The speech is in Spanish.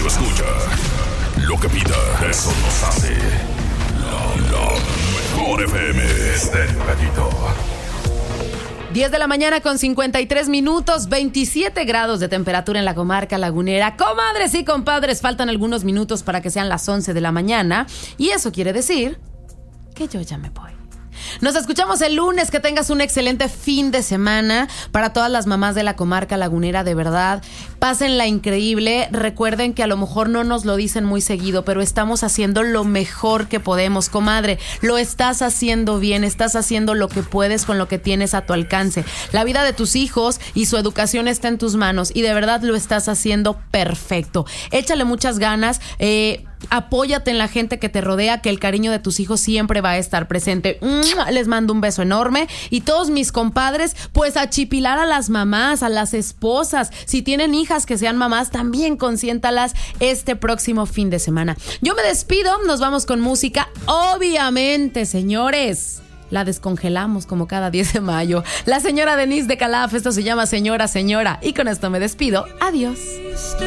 radio escucha. Lo que pida, eso nos hace. La mejor FM. Estéreo Gallito. 10 de la mañana con 53 minutos, 27 grados de temperatura en la comarca lagunera. Comadres y compadres, faltan algunos minutos para que sean las 11 de la mañana. Y eso quiere decir que yo ya me voy. Nos escuchamos el lunes. Que tengas un excelente fin de semana. Para todas las mamás de la comarca lagunera, de verdad, pásenla increíble. Recuerden que a lo mejor no nos lo dicen muy seguido, pero estamos haciendo lo mejor que podemos. Comadre, lo estás haciendo bien, estás haciendo lo que puedes con lo que tienes a tu alcance. La vida de tus hijos y su educación está en tus manos y de verdad lo estás haciendo perfecto. Échale muchas ganas. Apóyate en la gente que te rodea, que el cariño de tus hijos siempre va a estar presente. Les mando un beso enorme. Y todos mis compadres, pues a chipilar a las mamás, a las esposas. Si tienen hijas que sean mamás, también consiéntalas este próximo fin de semana. Yo me despido, nos vamos con música. Obviamente, señores, la descongelamos como cada 10 de mayo. La señora Denise de Calaf, esto se llama Señora, Señora. Y con esto me despido. Adiós.